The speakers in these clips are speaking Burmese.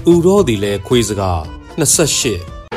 Uro the le quizaga, Nasashi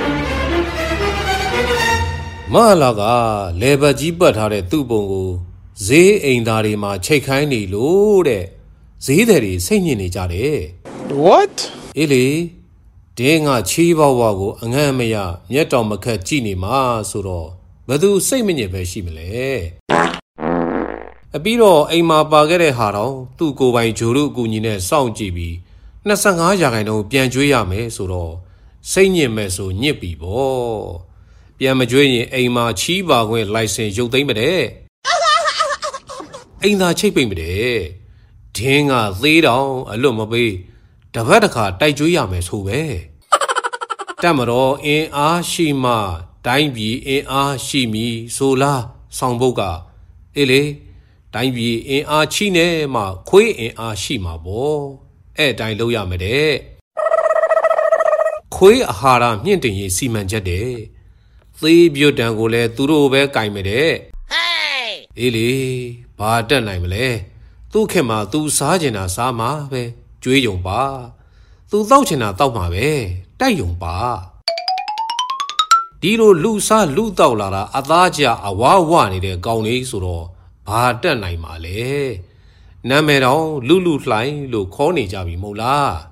Malaga, Leba Jibat had a tubongo, Ze ain't darima, chekini lode, Zederi, singing each other. What? Ili, Dinga Chiva Wago, Angamea, Yetom Macachini Ma Suro, Badu Semini Beshimele. A biro Ema Bagere Haro, tu go by Juru Gunine Sound GB, Nasanga Yagano, Pianjuya Me Suro, Sanye Meso Nippy Bo. Piamajuini Ema Chiva went license you think it. Ain't that chipping me? Dinga, lay down, a lumabe, Tavadaka, Taijuya Me Sube. Tamaro in a shima, Daimbi in a shimi, sola, Sangboga, Ele. Daimbi in a chine ma, que in a shima bo. Dine loya mede. Que a hara minting seaman jade. The beautangole turo be kaimede. Hey! Ili, pardon naimele. Tu kema tu sajena sama be, Juyong ba. Tu dauchena tauma be, Dayong ba. Diro lusa lutaulara, Adaja, a wawani de gauni suro. Pardon naimale. Namero, Lulu flying, Lu Corny Javi Mola.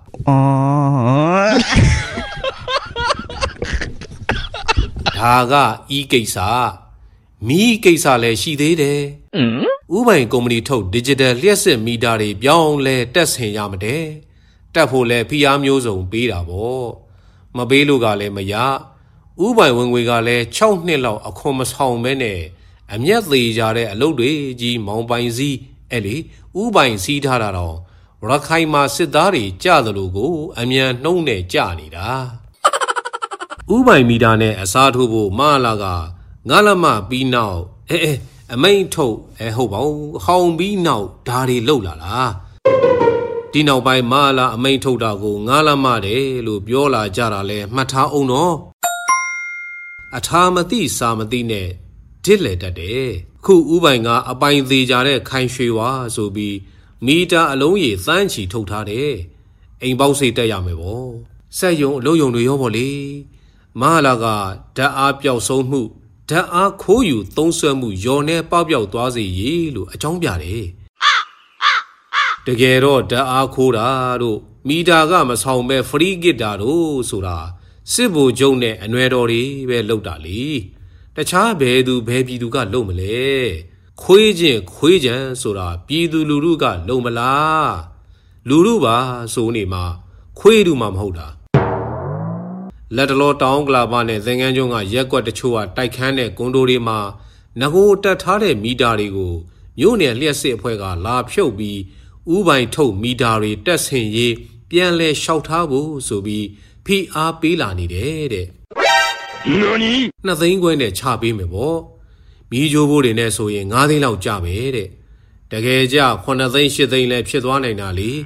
Haga, E. Gaysa. Me Gaysa le she did. Ubai comedy told digital lesson me daddy, beyond le test him yamade. Tapole Piamuzo, Bida bo. Mabeluga le maya. Ubai when we got le chow nilo a commerce home mene. And yet the jare a load G. Mount by Z. Ellie, Ubain Sidaro, Rakaima Sidari, Jadalugo, Amia None Janida. Ubain Midane, Asatubu, Malaga, Galama be now, a main toe, a hobo, home be now, Dari Lola. Dino by Mala, a main toe dago, Galamade, Lubiola Jarale, Mata Ono. Atamati Samadine, Dille that day. Ku Ubanga a bind the jare kind shewa, so be Mita alone ye thanchi totade. Ain't bossy tayamebo. Say you loyong to yoboli. Malaga, da up your so moo. Da are call you, don't so moo, your ne pop your dwazi ye, lo, a chombiade. The gero da are codado. Mita gamas home me free gidado, sura. Sibu jone and redori, where lodali. The child bedu baby do got lomele. Quajan, sora, Bidu Luruga, lomala. Luruba, so nima, Quedu mam hoda. Let a lot down glavane, then Anjonga, Yakwa the Chua, Taikane, Gondorima, Nago Tatare, Midarigo, Yone, Liase Puega, La Piobi, Ubain to Midari, Tessin ye, Pianle shoutabo, so be P.R. Pilani de. Nani? Nothing going to chabi me bo. Mijo wood in eso in nothing out jabe. The gaja, when a thing she they left Shedwan and Ali.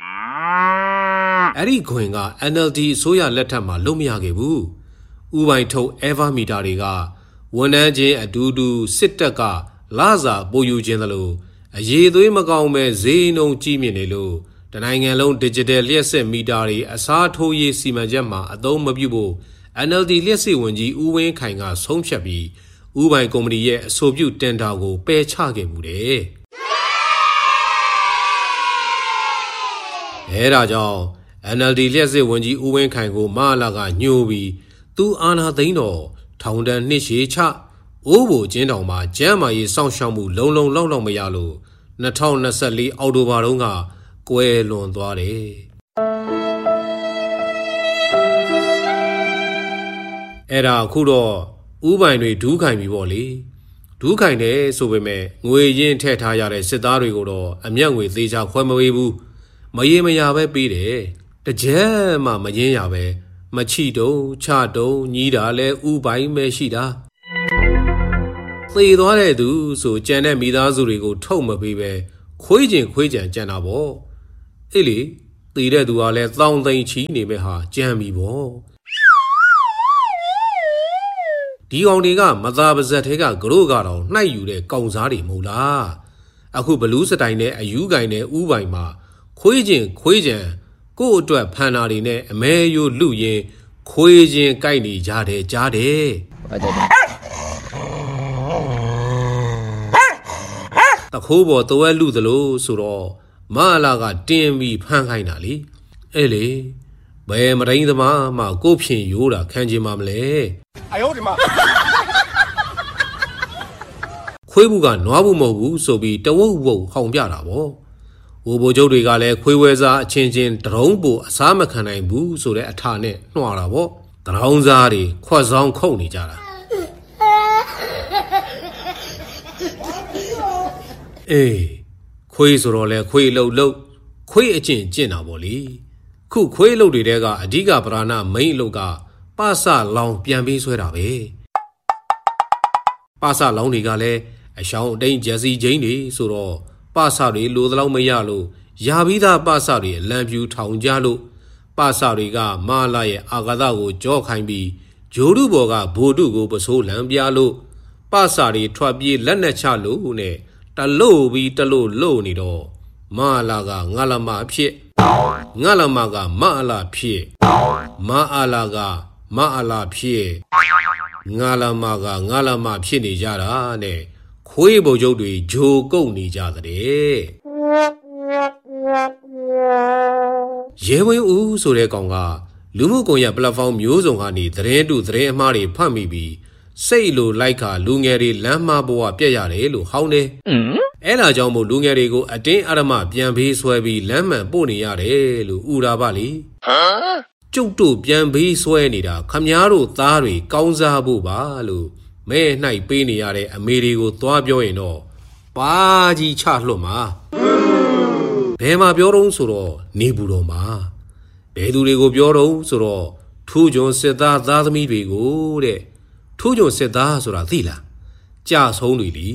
Ari going a NLT soya letama lumiagebu. Ubai to Eva Midariga. One aje a dudu sitaka, Laza boyu generalo. A ye do magaume zeno chiminelo. The nine alone digital lesson midari, a sato ye simajama, a dome of yubo. NLD Lessie Wenji Uwen Kanga Home Shabby, Ubai Comedy ye so you tendago, pay chage bude. Era Jow, NLD Lessie Wenji Uwen Kango, Malaga, Newby, Tu Anna Dino, Towndan Nishi Cha, Obo Gentoma, Jama is Sound Shamu, long mayalo, Natown Nasali, Audobaronga, Gue Londware. Era Kudo, Ubain do kind me volley. Do kind so we may, we yin tetaya sedarigo, a young with these are quamawebu. Mayema yabe beat it. The gemma mayabe, Machito, Chato, Nidale, Ubai meshida. They don't do so Jana Midazurigo, Toma baby, Quajan Janabo. Illy, the do a let down the chini meha, jammy bo. Dioniga, Mazabazatega, Grogaro, Nayude, Gonzari, Mula. A Kubalusa dine, a Ugine, Ubaima, Quajan, ကို့အတွက်ဖန်နာတွေနဲ့အမဲယိုလူရင်ခွေးချင်းကြိုက်နေကြတယ်ကြားတယ်တခိုးပေါ်တဝက်လူသလိုဆိုတော့မအလာကတင်းပြီးဖမ်းခိုင်းတာလေအဲ့လေဘယ်မတိုင်းသမားမှကို့ဖြင့်ရိုးတာခံချင်မှာမလဲအယောဒီမှာခွေးဘူးကနွားဘူးမဟုတ်ဘူးဆိုပြီးတဝုတ်ဝုတ်ဟောင်ပြတာပေါ့ဟိုဘိုလ်ချုပ်တွေကလည်းခွေးဝဲစားအချင်းချင်းတရုံးပိုအစားမခံနိုင်ဘူးဆိုတဲ့အထာနဲ့နှွာတာပေါ့တရောင်းစားတွေခွက်ဆောင်ခုတ်နေကြတာအေးခွေးဆိုတော့လဲခွေးလှုပ်ခွေးအကျင့်ကျင့်တာပေါ့လေခုခွေးလှုပ်တွေတဲကအဓိကပဓာနာမိန်အလုပ်ကပစလောင်ပြန်ပေးဆွဲတာပဲပစလောင်တွေကလည်းအရှောင်းအတိန်ဂျက်စီချင်းတွေဆိုတော့ပစတွေလိုသလောက်မရလို့ယာပြီးသားပစတွေအလံပြူထောင်ကြလို့ပစတွေကမာလာရဲ့အာဂါသကိုကြောခိုင်းပြီးဂျိုးတုဘော်ကဘိုတုကိုပစိုးလံပြလို့ပစတွေထွက်ပြေးလက်နဲ့ချလို့နဲ့တလို့ပြီးတလို့လို့နေတော့မာလာကငါလမဖြစ်ငါလမကမအလာဖြစ်မအလာကမအလာဖြစ်ငါလမကငါလမဖြစ်နေကြတာနဲ့ခွေးဘုံကျုပ်တွေဂျိုကုတ်နေကြတဲ့ရဲဝင်းဦးဆိုတဲ့ကောင်ကလူမှုကွန်ရက်ပလက်ဖောင်းမျိုးစုံကနေသတင်းတုသတင်းအမှားတွေဖတ်မိပြီးစိတ်လိုလိုက်ခါလူငယ်တွေလမ်းမဘဝပြက်ရတယ်လို့ဟောင်းတယ်အဲ့ဒါကြောင့်မို့လူငယ်တွေကိုအတင်းအဓမ္မပြန်ပေးဆွဲပြီးလမ်းမှန်ပို့နေရတယ်လို့ဥရာပါလေကျုပ်တို့ပြန်ပေးဆွဲနေတာခမည်းတော်သားတွေကောင်းစားဖို့ပါလို့မဲနှိုက်ပေးနေရတဲ့အမေတွေကိုသွားပြောရင်တော့ပါကြီးချလွတ်မှာဘယ်မှာပြောတော့ဆိုတော့နေဘူးတော်မှာဘယ်သူတွေကိုပြောတော့ဆိုတော့ထူးကျွန်းစစ်သားသားသမီးတွေကိုတဲ့ထူးကျွန်းစစ်သားဆိုတာသိလားကြဆုံးတွေလी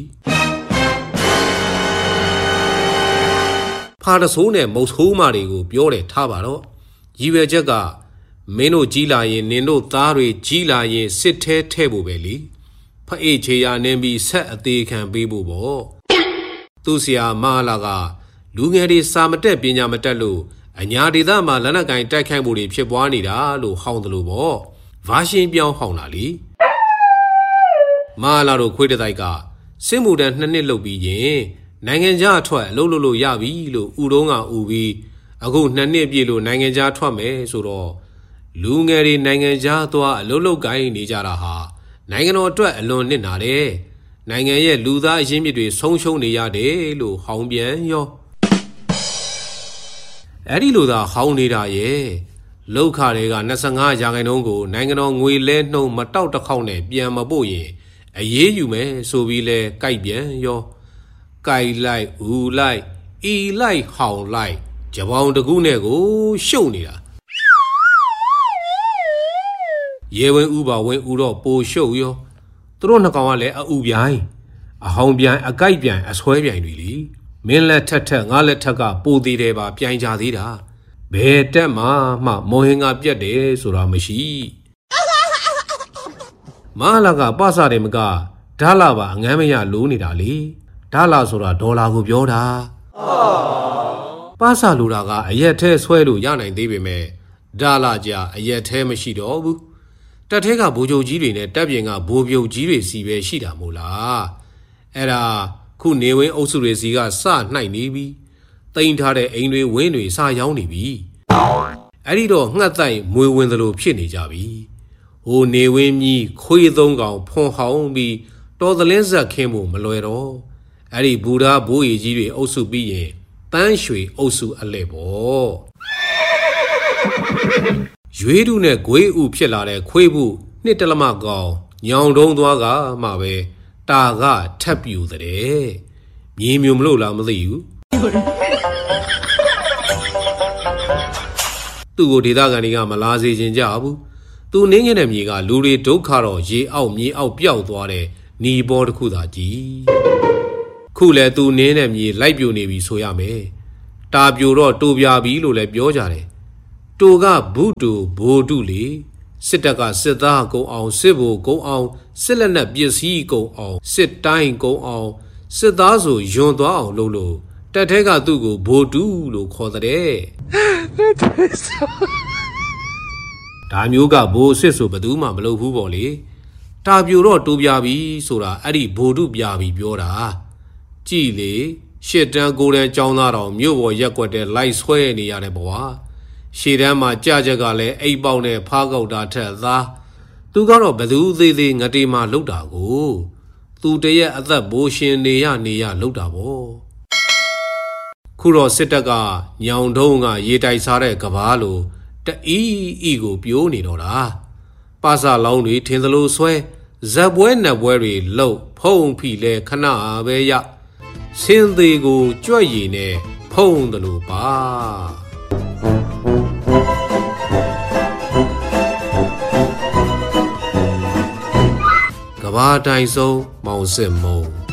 ဖာတဆိုးနဲ့မုတ်ဆိုးမတွေကိုပြောတယ်ထားပါတော့ရည်ရွယ်ချက်ကမင်းတို့ကြီးလာရင်နင်တို့သားတွေကြီးလာရင်စစ်ထဲထဲဖို့ပဲလေဖအေးချေရနင်းပြီးဆက်အသေးခံပေးဖို့ပေါ့သူဆရာမလာကလူငယ်တွေစာမတက်ပညာမတက်လို့အညာဒေသမှာလက်နက်ကင်တိုက်ခိုက်မှုတွေဖြစ်ပွားနေတာလို့ဟောင်းတယ်လို့ပေါ့ဗာရှင်းပြောင်းဟောင်းတာလေမလာတို့ခွေးတိုက်ကစစ်မှုတန်း2နှစ်လုပ်ပြီးရင်နိုင်ငံခြားထွက်အလုပ်လုပ်လို့ရပြီလို့ဥတုံးကဥပြီးအခု2နှစ်ပြည့်လို့နိုင်ငံခြားထွက်မယ်ဆိုတော့လူငယ်တွေနိုင်ငံခြားသွားအလုပ်လုပ်ကိုင်းနေကြတာဟာနိုင်ငံတော်အတွက်အလွန်နစ်နာတယ်နိုင်ငံရဲ့လူသားအရင်းမြစ်တွေဆုံးရှုံးနေရတယ်လို့ဟောင်းပြန်ရောအဲ့ဒီလိုသာဟောင်းနေတာရဲ့လောက်ခတွေက25ရာခိုင်နှုန်းကိုနိုင်ငံတော်ငွေလဲနှုံမတောက်တစ်ခေါက်နဲ့ပြန်မပို့ရင်အရေးယူမယ်ဆိုပြီးလဲကြိုက်ပြန်ရောကြိုက်လိုက်ဦးလိုက်အီလိုက်ဟောင်းလိုက်ကြပောင်တကူးနဲ့ကိုရှုပ်နေတာရေဝင်ဥပါဝင်ဥတော့ပိုရှုပ်ရောသူတို့နှစ်ကောင်ကလည်းအဥပြိုင်အဟောင်းပြိုင်အကြိုက်ပြိုင်အဆွဲပြိုင်တွေလीမင်းလက်ထက်ငါလက်ထက်ကပိုသေးတယ်ပါပြိုင်ကြသေးတာဘယ်တက်မှမော်ဟင်ကပြက်တယ်ဆိုတာမရှိမလာကပစတယ်မကဓာလာပါအငမ်းမရလိုးနေတာလေဓာလာဆိုတာဒေါ်လာကိုပြောတာပစလိုတာကအရက်ထဲဆွဲလို့ရနိုင်သေးပေမဲ့ဓာလာကြအရက်ထဲမရှိတော့ဘူးတက်ထဲကဘိုးချုပ်ကြီးတွေနဲ့တက်ပြင်ကဘိုးပြုတ်ကြီးတွေစီပဲရှိတာမို့လားအဲ့ဒါခုနေဝင်းအုပ်စုတွေစီကစနှိုက်နေပြီတိန်ထားတဲ့အိမ်တွေဝင်းတွေစရောင်းနေပြီအဲ့ဒီတော့ငှက်တိုက်မွေဝင်သလိုဖြစ်နေကြပြီဟိုနေဝင်းကြီးခွေး3ကောင်ဖွန်ဟောင်းပြီးတော်သလင်းဆက်ခင်းဖို့မလွယ်တော့အဲ့ဒီဘူဓာဘိုးကြီးကြီးတွေအုပ်စုပြီးရင်တန်းရွှေအုပ်စုအလဲပေါ့ရွေးတုနဲ့ဂွေးဥဖြစ်လာတဲ့ခွေးဘူးနှစ်တလမကောင်ညောင်တုံးသွားကမှပဲတာကထပ်ပြူတဲ့မြေမျိုးမလို့လားမသိဘူးသူ့ကိုဒေသခံတွေကမလားစေခြင်းကြဘူးသူနင်းခဲ့တဲ့မြေကလူတွေဒုက္ခတော့ရေအောက်မြေအောက်ပျောက်သွားတဲ့နီပေါ်တစ်ခုသာကြည်ခုလဲသူနင်းတဲ့မြေလိုက်ပြိုနေပြီဆိုရမယ်တာပြိုတော့တူပြပြီလို့လည်းပြောကြတယ်တူကဘုတူဘိုတုလေစစ်တပ်ကစစ်သားကုံအောင်စစ်ဘိုကုံအောင်စစ်လက်နက်ပစ္စည်းကုံအောင်စစ်တိုင်းကုံအောင်စစ်သားဆိုယွန်သွားအောင်လုပ်လို့တက်ထဲကသူ့ကိုဘိုတူလို့ခေါ်တဲ့ဒါမျိုးကဘိုးအစ်စ်ဆိုဘယ်သူမှမလုပ်ဘူးပေါ့လေတာပြိုတော့တိုးပြပြီဆိုတာအဲ့ဒီဘိုတုပြပြီပြောတာကြည်လေရှစ်တန်းကိုတန်းចောင်းသားတော်မြို့ပေါ်ရက်ွက်တဲ့လိုက်ဆွဲနေရတဲ့ဘဝရှေ့တန်းမှာကြကြကလည်းအိပ်ပေါက်နဲ့ဖားကောက်တာထက်သားသူကတော့ဘသူသေးသေးငတေးမှလှုပ်တာကိုသူတရက်အသက်ဘိုးရှင်နေရလှုပ်တာပေါ့ခုတော့စစ်တပ်ကညောင်တုံးကရေတိုက်စားတဲ့ကဘာလိုတအီးကိုပြိုးနေတော့တာပါစာလောင်းတွေထင်သလိုဆွဲဇက်ပွဲနက်ပွဲတွေလှုပ်ဖုံဖိလဲခဏပဲရစင်းသေးကိုကြွက်ရည်နဲ့ဖုံသလိုပါကဘာတိုင်ဆုံးမောင်စစ်မုံ